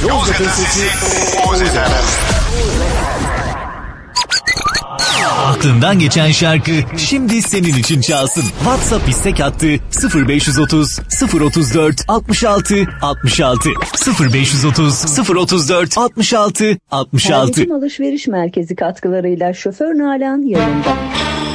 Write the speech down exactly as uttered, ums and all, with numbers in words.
Yozgat'ın sesi Oğuz F M. Aklından geçen şarkı şimdi senin için çalsın. WhatsApp istek hattı sıfır beş otuz sıfır otuz dört altmış altı altmış altı sıfır beş otuz sıfır otuz dört altmış altı altmış altı. Ermetim Alışveriş Merkezi katkılarıyla Şoför Nalan yayında.